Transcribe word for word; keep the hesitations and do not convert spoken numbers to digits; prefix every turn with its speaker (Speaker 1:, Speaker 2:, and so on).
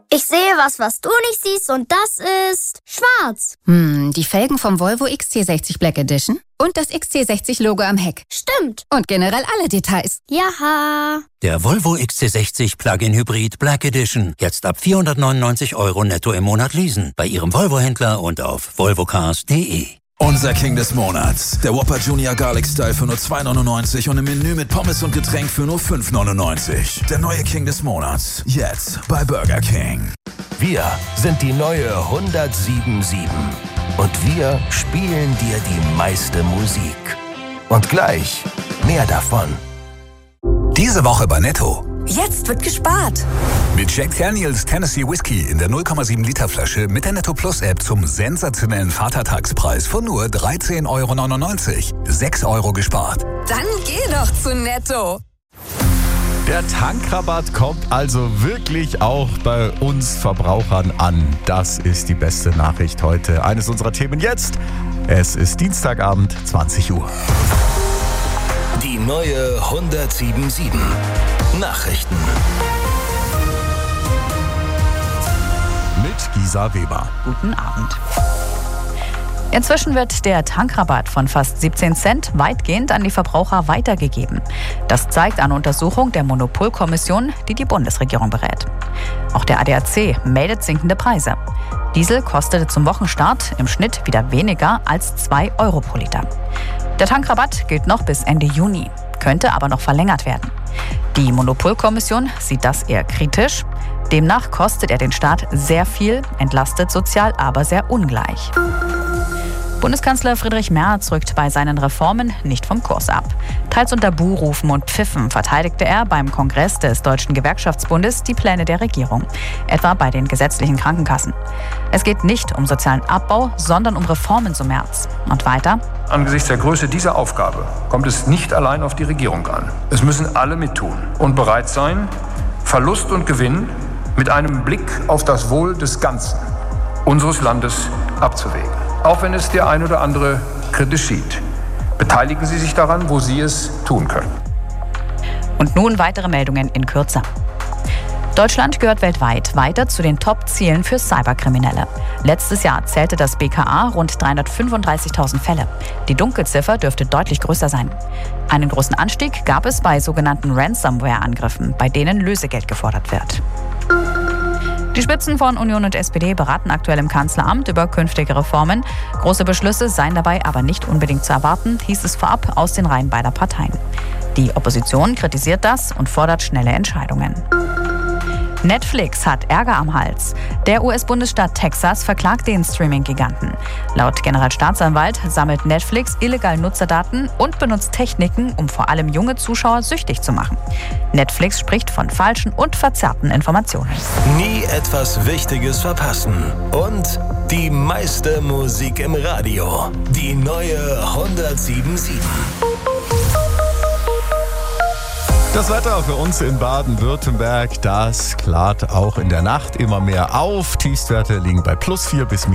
Speaker 1: Ich sehe was, was du nicht siehst und das ist schwarz.
Speaker 2: Hm, die Felgen vom Volvo X C sechzig Black Edition und das X C sechzig Logo am Heck.
Speaker 1: Stimmt.
Speaker 2: Und generell alle Details.
Speaker 1: Jaha.
Speaker 3: Der Volvo X C sechzig Plug-in Hybrid Black Edition. Jetzt ab vierhundertneunundneunzig Euro netto im Monat leasen. Bei Ihrem Volvo-Händler und auf volvocars punkt de.
Speaker 4: Unser King des Monats. Der Whopper Junior Garlic Style für nur zwei neunundneunzig und im Menü mit Pommes und Getränk für nur fünf neunundneunzig. Der neue King des Monats. Jetzt bei Burger King.
Speaker 5: Wir sind die neue hundertsiebenundsiebzig. Und wir spielen dir die meiste Musik. Und gleich mehr davon.
Speaker 4: Diese Woche bei Netto.
Speaker 6: Jetzt wird gespart.
Speaker 4: Mit Jack Daniels Tennessee Whiskey in der null Komma sieben Liter Flasche mit der Netto Plus App zum sensationellen Vatertagspreis von nur dreizehn Euro neunundneunzig. sechs Euro gespart.
Speaker 6: Dann geh doch zu Netto.
Speaker 7: Der Tankrabatt kommt also wirklich auch bei uns Verbrauchern an. Das ist die beste Nachricht heute. Eines unserer Themen jetzt. Es ist Dienstagabend, zwanzig Uhr.
Speaker 5: Die neue hundertsiebenundsiebzig. Nachrichten.
Speaker 7: Mit Gisa Weber.
Speaker 8: Guten Abend. Inzwischen wird der Tankrabatt von fast siebzehn Cent weitgehend an die Verbraucher weitergegeben. Das zeigt eine Untersuchung der Monopolkommission, die die Bundesregierung berät. Auch der A D A C meldet sinkende Preise. Diesel kostete zum Wochenstart im Schnitt wieder weniger als zwei Euro pro Liter. Der Tankrabatt gilt noch bis Ende Juni, könnte aber noch verlängert werden. Die Monopolkommission sieht das eher kritisch. Demnach kostet er den Staat sehr viel, entlastet sozial aber sehr ungleich. Bundeskanzler Friedrich Merz rückt bei seinen Reformen nicht vom Kurs ab. Teils unter Buhrufen und Pfiffen verteidigte er beim Kongress des Deutschen Gewerkschaftsbundes die Pläne der Regierung, etwa bei den gesetzlichen Krankenkassen. Es geht nicht um sozialen Abbau, sondern um Reformen, so Merz. Und weiter:
Speaker 9: Angesichts der Größe dieser Aufgabe kommt es nicht allein auf die Regierung an. Es müssen alle mittun und bereit sein, Verlust und Gewinn mit einem Blick auf das Wohl des Ganzen unseres Landes abzuwägen. Auch wenn es der ein oder andere kritisch sieht. Beteiligen Sie sich daran, wo Sie es tun können.
Speaker 8: Und nun weitere Meldungen in Kürze. Deutschland gehört weltweit weiter zu den Top-Zielen für Cyberkriminelle. Letztes Jahr zählte das B K A rund dreihundertfünfunddreißigtausend Fälle. Die Dunkelziffer dürfte deutlich größer sein. Einen großen Anstieg gab es bei sogenannten Ransomware-Angriffen, bei denen Lösegeld gefordert wird. Die Spitzen von Union und S P D beraten aktuell im Kanzleramt über künftige Reformen. Große Beschlüsse seien dabei aber nicht unbedingt zu erwarten, hieß es vorab aus den Reihen beider Parteien. Die Opposition kritisiert das und fordert schnelle Entscheidungen. Netflix hat Ärger am Hals. Der U S-Bundesstaat Texas verklagt den Streaming-Giganten. Laut Generalstaatsanwalt sammelt Netflix illegal Nutzerdaten und benutzt Techniken, um vor allem junge Zuschauer süchtig zu machen. Netflix spricht von falschen und verzerrten Informationen.
Speaker 5: Nie etwas Wichtiges verpassen. Und die meiste Musik im Radio. Die neue hundertsiebenundsiebzig.
Speaker 7: Das Wetter für uns in Baden-Württemberg, das klart auch in der Nacht immer mehr auf. Tiefstwerte liegen bei plus vier bis minus